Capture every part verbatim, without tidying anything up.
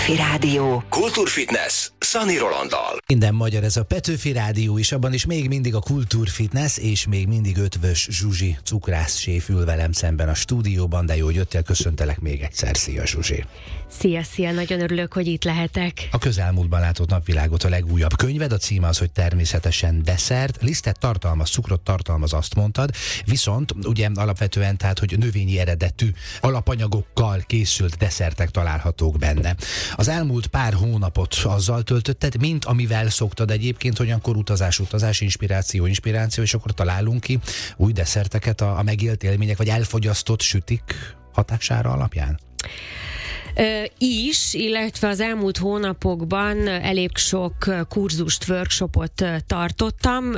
Petőfi Rádió. Kultúrfitness Szani Rolanddal. Minden magyar, ez a Petőfi Rádió is, abban is még mindig a Kultúrfitness, és még mindig Ötvös Zsuzsi cukrászséf ül velem szemben a stúdióban, de jó, hogy jöttél, köszöntelek még egyszer. Szia, Zsuzsi! Szia, szia, nagyon örülök, hogy itt lehetek. A közelmúltban látott napvilágot a legújabb könyved, a címe az, hogy természetesen desszert. Lisztet tartalmaz, cukrot tartalmaz, azt mondtad, viszont ugye alapvetően tehát, hogy növényi eredetű alapanyagokkal készült desszertek találhatók benne. Az elmúlt pár hónapot azzal töltötted, mint amivel szoktad egyébként, hogy akkor utazás, utazás, inspiráció, inspiráció, és akkor találunk ki új desszerteket a, a megélt élmények, vagy elfogyasztott sütik hatására alapján? Ö, is, illetve az elmúlt hónapokban elég sok kurzust, workshopot tartottam,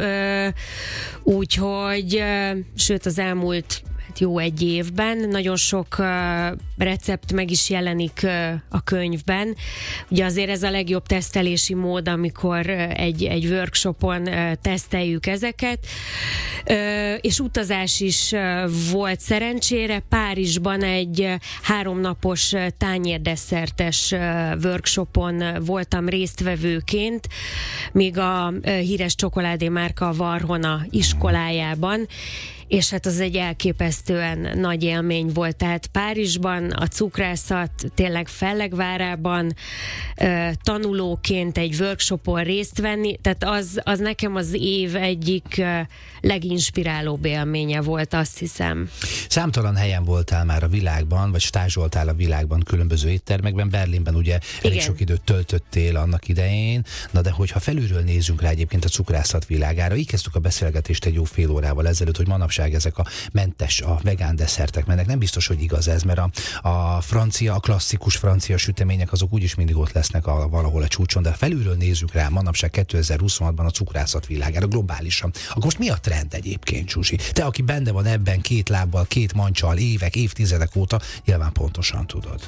úgyhogy, sőt az elmúlt jó egy évben. Nagyon sok uh, recept meg is jelenik uh, a könyvben. Ugye azért ez a legjobb tesztelési mód, amikor uh, egy, egy workshopon uh, teszteljük ezeket. Uh, és utazás is uh, volt szerencsére. Párizsban egy uh, háromnapos uh, tányérdesszertes uh, workshopon uh, voltam résztvevőként, míg a uh, híres csokoládé márka a Varhona iskolájában, és hát az egy elképesztően nagy élmény volt. Tehát Párizsban a cukrászat tényleg fellegvárában tanulóként egy workshopon részt venni, tehát az, az nekem az év egyik leginspirálóbb élménye volt, azt hiszem. Számtalan helyen voltál már a világban, vagy stázsoltál a világban különböző éttermekben, Berlinben ugye elég Igen. sok időt töltöttél annak idején, na de hogyha felülről nézzünk rá egyébként a cukrászat világára, így kezdtük a beszélgetést egy jó fél órával ezelőtt, hogy manapság ezek a mentes, a vegán desszertek mennek. Nem biztos, hogy igaz ez, mert a, a francia, a klasszikus francia sütemények azok úgyis mindig ott lesznek a, valahol a csúcson, de felülről nézzük rá manapság kétezer-huszonhatban a cukrászat világára globálisan. Akkor most mi a trend egyébként, Zsuzsi? Te, aki benne van ebben két lábbal, két mancsal, évek, évtizedek óta, nyilván pontosan tudod.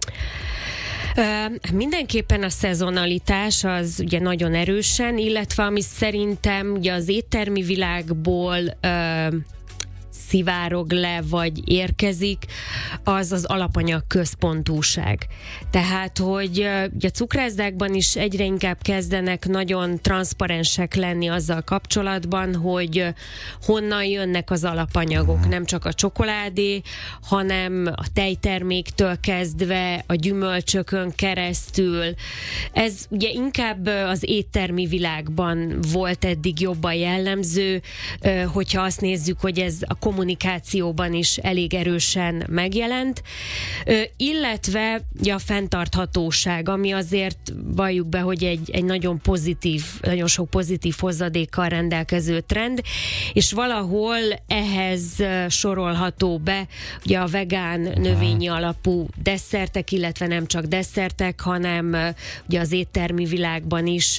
Uh, mindenképpen a szezonalitás az ugye nagyon erősen, illetve ami szerintem ugye az éttermi világból uh, szivárog le, vagy érkezik, az az alapanyag központúság. Tehát, hogy ugye a cukrászdákban is egyre inkább kezdenek nagyon transzparensek lenni azzal kapcsolatban, hogy honnan jönnek az alapanyagok. Nem csak a csokoládé, hanem a tejterméktől kezdve, a gyümölcsökön keresztül. Ez ugye inkább az éttermi világban volt eddig jobban jellemző, hogyha azt nézzük, hogy ez a kommunikációban is elég erősen megjelent, illetve a fenntarthatóság, ami azért valljuk be, hogy egy, egy nagyon pozitív, nagyon sok pozitív hozadékkal rendelkező trend, és valahol ehhez sorolható be ugye a vegán növényi alapú desszertek, illetve nem csak desszertek, hanem ugye az éttermi világban is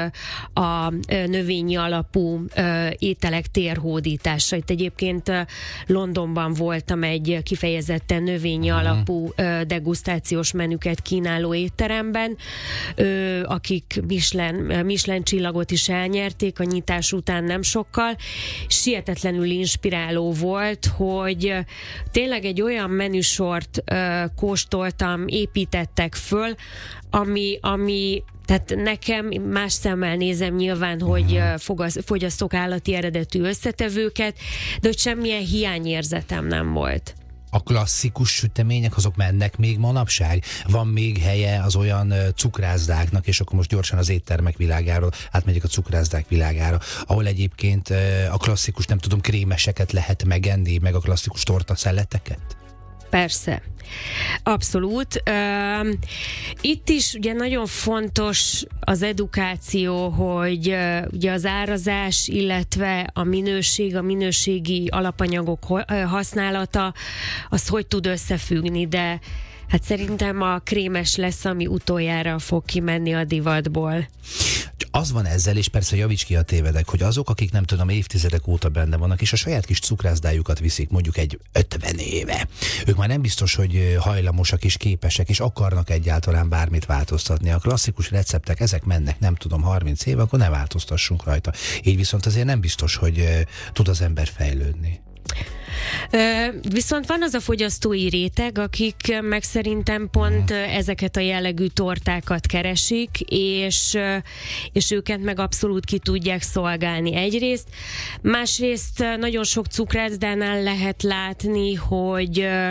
a növényi alapú ételek térhódítása. Itt egyébként Londonban voltam egy kifejezetten növényi uh-huh. alapú ö, degustációs menüket kínáló étteremben, ö, akik Michelin, Michelin csillagot is elnyerték a nyitás után nem sokkal. Hihetetlenül inspiráló volt, hogy tényleg egy olyan menüsort ö, kóstoltam, építettek föl, ami, ami tehát nekem más szemmel nézem nyilván, hogy fogyasztok állati eredetű összetevőket, de hogy semmilyen hiányérzetem nem volt. A klasszikus sütemények azok mennek még manapság? Van még helye az olyan cukrászdáknak, és akkor most gyorsan az éttermek világáról átmegyek a cukrászdák világára, ahol egyébként a klasszikus, nem tudom, krémeseket lehet megenni, meg a klasszikus tortaszeleteket? Persze. Abszolút. Uh, itt is ugye nagyon fontos az edukáció, hogy uh, ugye az árazás, illetve a minőség, a minőségi alapanyagok ho- használata, az hogy tud összefüggni, de hát szerintem a krémes lesz, ami utoljára fog kimenni a divatból. Az van ezzel, és persze javíts ki, a tévedek, hogy azok, akik nem tudom, évtizedek óta benne vannak, és a saját kis cukrászdájukat viszik mondjuk egy ötven éve. Ők már nem biztos, hogy hajlamosak és képesek, és akarnak egyáltalán bármit változtatni. A klasszikus receptek, ezek mennek, nem tudom, harminc éve, akkor ne változtassunk rajta. Így viszont azért nem biztos, hogy tud az ember fejlődni. Viszont van az a fogyasztói réteg, akik meg szerintem pont ezeket a jellegű tortákat keresik, és, és őket meg abszolút ki tudják szolgálni egyrészt. Másrészt nagyon sok cukrászdánál lehet látni, hogy ö,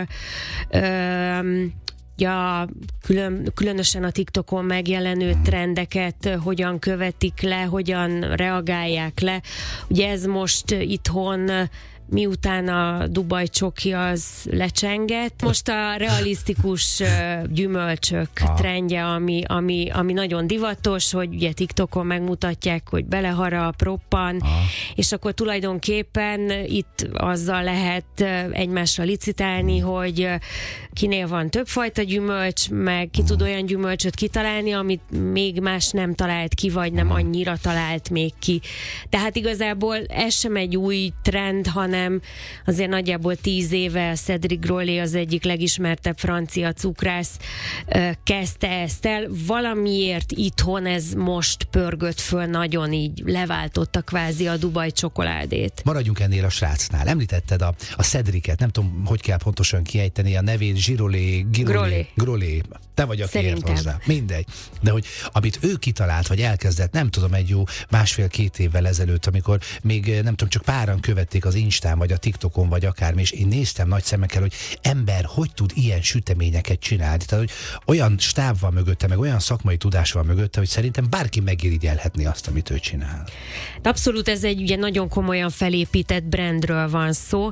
ö, Ja, külön, különösen a TikTokon megjelenő trendeket hogyan követik le, hogyan reagálják le. Ugye ez most itthon, miután a Dubaj csoki az lecsengett. Most a realisztikus gyümölcsök Aha. trendje, ami, ami, ami nagyon divatos, hogy ugye TikTokon megmutatják, hogy beleharap, roppan, Aha. és akkor tulajdonképpen itt azzal lehet egymásra licitálni, hogy kinél van többfajta gyümölcs, meg ki tud olyan gyümölcsöt kitalálni, amit még más nem talált ki, vagy nem annyira talált még ki. Tehát igazából ez sem egy új trend, hanem azért nagyjából tíz éve Cédric Grolet, az egyik legismertebb francia cukrász kezdte ezt el. Valamiért itthon ez most pörgött föl, nagyon így leváltotta kvázi a Dubaj csokoládét. Maradjunk ennél a srácnál. Említetted a, a Cédricet, nem tudom, hogy kell pontosan kiejteni a nevét, Girolet, Girolet, Grolet. Te vagy, aki ért hozzá. Mindegy. De hogy amit ő kitalált, vagy elkezdett, nem tudom, egy jó másfél-két évvel ezelőtt, amikor még nem tudom, csak páran követték az Instán, vagy a TikTokon, vagy akármi, és én néztem nagy szemekkel, hogy ember hogy tud ilyen süteményeket csinálni. Tehát, hogy olyan stáb van mögötte, meg olyan szakmai tudás van mögötte, hogy szerintem bárki megirigyelhetné azt, amit ő csinál. Abszolút ez egy ugye nagyon komolyan felépített brandről van szó.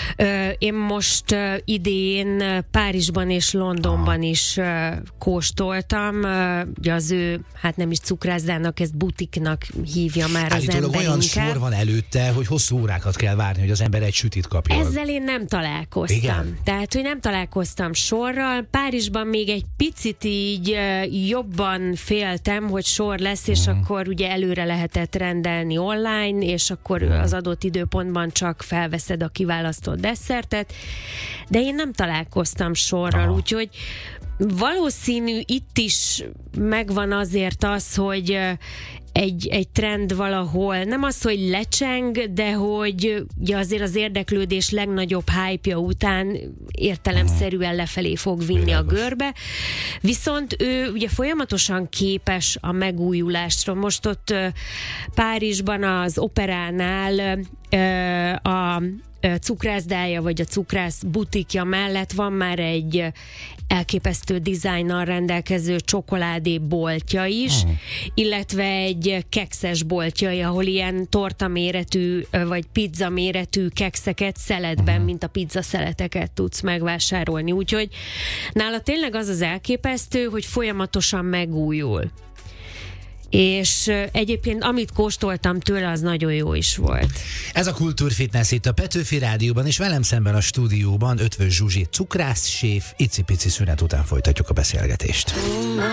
Én most idén Párizsban és Londonban ah. is kóstoltam. Ugye az ő, hát nem is cukrászdának, ezt butiknak hívja már az ember olyan inkább. Sor van előtte, hogy hosszú órákat kell várni, hogy az ember egy sütit kapjon. Ezzel én nem találkoztam. Igen? Tehát, hogy nem találkoztam sorral. Párizsban még egy picit így jobban féltem, hogy sor lesz, és mm. akkor ugye előre lehetett rendelni online, és akkor mm. az adott időpontban csak felveszed a kiválasztott desszertet, de én nem találkoztam sorral, Aha. úgyhogy valószínű itt is megvan azért az, hogy egy, egy trend valahol, nem az, hogy lecseng, de hogy ugye azért az érdeklődés legnagyobb hype-ja után értelemszerűen lefelé fog vinni a görbe. Viszont ő ugye folyamatosan képes a megújulásra. Most ott Párizsban az operánál a cukrászdája, vagy a cukrász butikja mellett van már egy elképesztő dizájnnal rendelkező csokoládé boltja is, uh-huh. illetve egy kekszes boltja, ahol ilyen torta méretű, vagy pizza méretű kekszeket szeletben, uh-huh. mint a pizza szeleteket tudsz megvásárolni. Úgyhogy nála tényleg az az elképesztő, hogy folyamatosan megújul. És egyébként amit kóstoltam tőle, az nagyon jó is volt. Ez a Kultúrfitness itt a Petőfi Rádióban, és velem szemben a stúdióban Ötvös Zsuzsi cukrászséf. Icipici szünet után folytatjuk a beszélgetést.